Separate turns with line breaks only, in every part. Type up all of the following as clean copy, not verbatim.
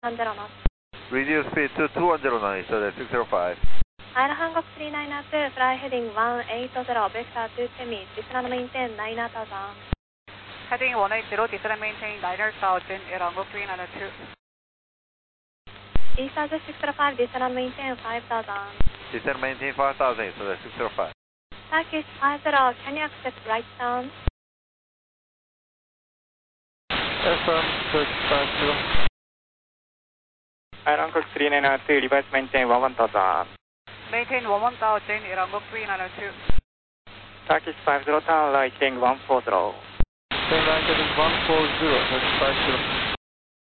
10 knots.
Reduce speed to 209, so that's 605.
Air Hancock 392, fly heading 180, vector to Temi, descend and maintain 9000.
Heading 180, descend and maintain 9000, Air Hancock 392.
East 605, descend and maintain 5000.
Descend maintain 5000, so that's 605.
Turkish 50, can you accept right down?
Affirm, Turkish 50. Air Hancock 392, reverse maintain 1000.
Maintain 1000, Air Hancock 392.
Turkish 50, turn right heading 140. Turn right heading 140, Turkish 50.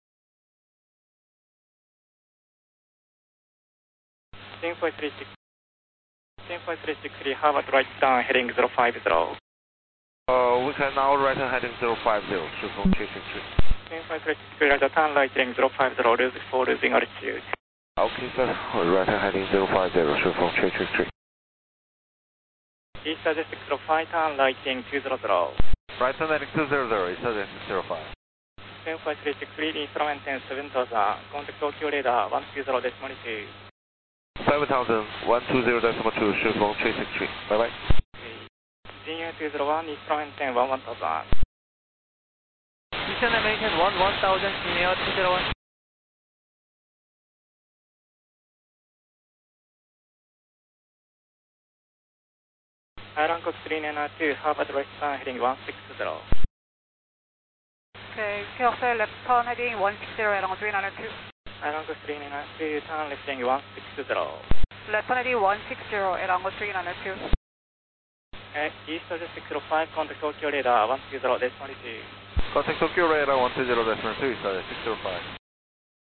Team 436. Team 436, Harvard right down heading 050.
We can now right heading 050, Shufeng 363.
Team 436, right turn right heading 050, losing altitude.
Okay, sir. Right heading 050, Shufeng 363.
East 605, turn right heading 200.
Right turn heading 200, East 605.
Team 436, read instrument 7000, contact Tokyo radar 120.2.
7000, 120.2, Shufeng 363. Bye-bye.
GU 201, instrument 101000.
Descend and maintain 1000, senior 201.
Air Hancock 392, Harvard right turn heading 160.
Okay, careful left turn heading 160, Air Hancock 392.
Air Hancock 392, turn left heading 160.
Left turn heading 160, Air Hancock 392.
East 605, contact Tokyo radar 120.2.
Contact Tokyo radar 120.2, East 605.